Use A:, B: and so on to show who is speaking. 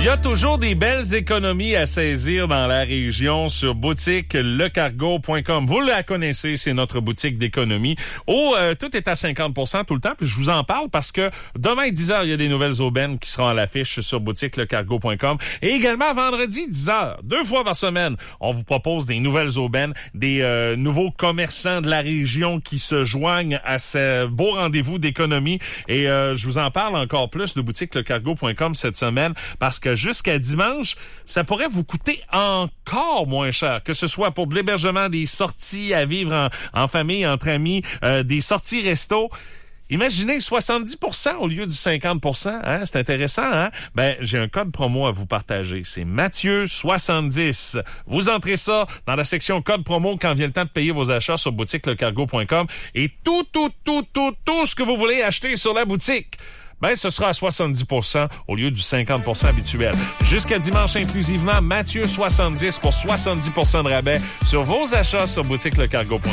A: Il y a toujours des belles économies à saisir dans la région sur boutique lecargo.com. Vous la connaissez, c'est notre boutique d'économie. Tout est à 50% tout le temps, puis je vous en parle parce que demain 10h, il y a des nouvelles aubaines qui seront à l'affiche sur boutique lecargo.com. Et également vendredi 10h, 2 fois par semaine, on vous propose des nouvelles aubaines, des nouveaux commerçants de la région qui se joignent à ce beau rendez-vous d'économie. Et je vous en parle encore plus de boutique lecargo.com cette semaine parce que jusqu'à dimanche, ça pourrait vous coûter encore moins cher, que ce soit pour de l'hébergement, des sorties à vivre en famille, entre amis, des sorties resto. Imaginez 70% au lieu du 50%, hein? C'est intéressant, hein? Ben, j'ai un code promo à vous partager. C'est Mathieu70. Vous entrez ça dans la section code promo quand vient le temps de payer vos achats sur boutiquelecargo.com et tout ce que vous voulez acheter sur la boutique, ben, ce sera à 70% au lieu du 50% habituel. Jusqu'à dimanche inclusivement, Mathieu70 pour 70% de rabais sur vos achats sur boutiquelecargo.com.